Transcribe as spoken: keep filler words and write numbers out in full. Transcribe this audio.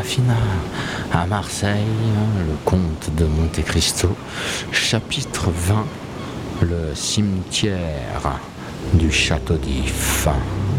Serafina. À Marseille, le comte de Monte Cristo, chapitre vingt, le cimetière du château d'If.